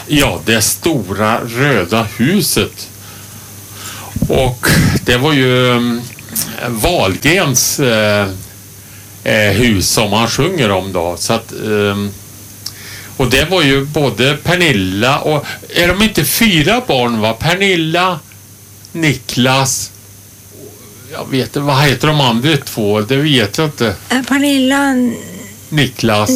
Ja, det stora röda huset. Och det var ju Wahlgrens hus som han sjunger om då. Så att, och det var ju både Pernilla och... Är de inte 4 barn, va? Pernilla, Niklas... Jag vet inte, vad heter de andra 2? Det vet jag inte. Pernilla... Niklas...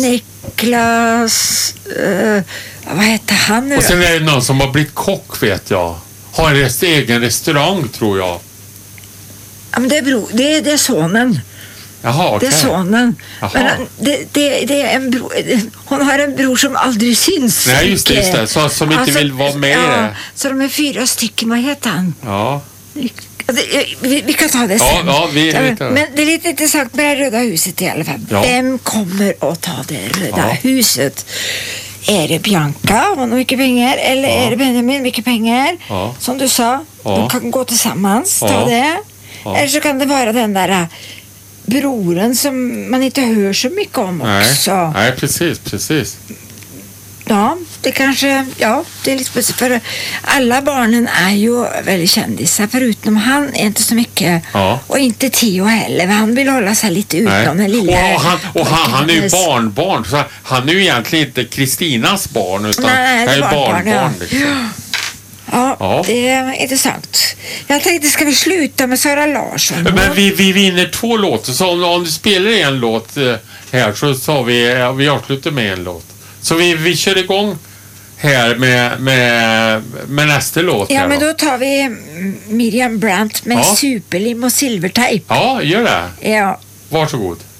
vad heter han nu? Och sen är det någon som har blivit kock, vet jag. Har en egen restaurang, tror jag. Ja, men det är sonen. Jaha, okay. Det är sonen. Jaha. Men det är en bror. Hon har en bror som aldrig syns. Nej, just det. Så, som inte vill vara med. Ja, så de är 4 stycken. Vad heter han? Ja. Vi kan ta det sen. Ja, men det är lite intressant med det röda huset i alla fall. Ja. Vem kommer att ta det röda huset? Är det Bianca, hon har mycket pengar, eller är det Benjamin, mycket pengar? Ja. Som du sa, de kan gå tillsammans, ta det. Eller så kan det vara den där broren som man inte hör så mycket om också. Nej, precis. Ja, det kanske, det är lite speciellt, för alla barnen är ju väldigt kändisar, förutom han är inte så mycket, och inte Theo heller, han vill hålla sig lite utom den lilla. Och han är ju barnbarn, så han är ju egentligen inte Kristinas barn, utan nej, det är barnbarn. Liksom. Ja, det är intressant. Jag tänkte, ska vi sluta med Sara Larsson? Men vi vinner 2 låtar, så om du spelar en låt här så sa vi avslutar med en låt. Så vi kör igång här med nästa låt. Ja, men då tar vi Miriam Brandt med Superlim och Silvertejp. Ja, gör det. Ja. Varsågod.